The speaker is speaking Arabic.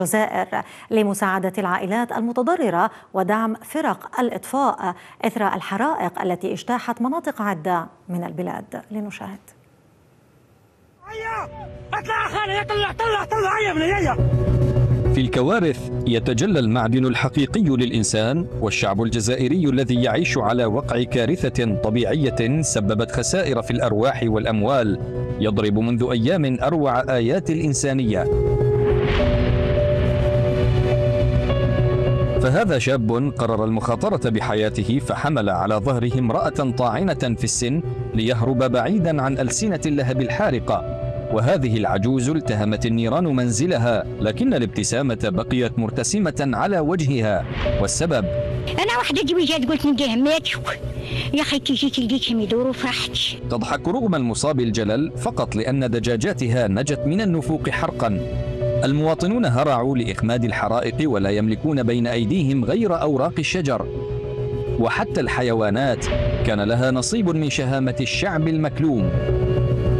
الجزائر لمساعدة العائلات المتضررة ودعم فرق الإطفاء إثر الحرائق التي اجتاحت مناطق عدة من البلاد. لنشاهد. في الكوارث يتجلى المعدن الحقيقي للإنسان، والشعب الجزائري الذي يعيش على وقع كارثة طبيعية سببت خسائر في الأرواح والأموال يضرب منذ أيام أروع آيات الإنسانية. فهذا شاب قرر المخاطرة بحياته فحمل على ظهره امرأة طاعنة في السن ليهرب بعيدا عن ألسنة اللهب الحارقة، وهذه العجوز التهمت النيران منزلها، لكن الابتسامة بقيت مرتسمة على وجهها. والسبب أنا واحدة جويجات قلت نديه مات يا أخي كي جيت لقيتهم يدوروا فرحت. تضحك رغم المصاب الجلل فقط لأن دجاجاتها نجت من النفوق حرقا. المواطنون هرعوا لإخماد الحرائق ولا يملكون بين أيديهم غير أوراق الشجر، وحتى الحيوانات كان لها نصيب من شهامة الشعب المكلوم.